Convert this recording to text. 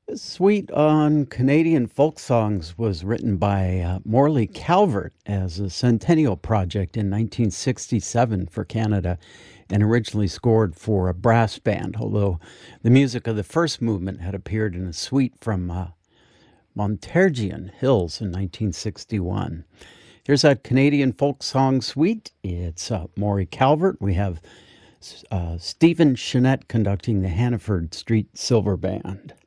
This suite on Canadian folk songs was written by Morley Calvert as a centennial project in 1967 for Canada and originally scored for a brass band, although the music of the first movement had appeared in a suite from Montargis Hills in 1961. Here's that Canadian folk song suite. It's Morley Calvert. We have Stephen Chenette conducting the Hannaford Street Silver Band.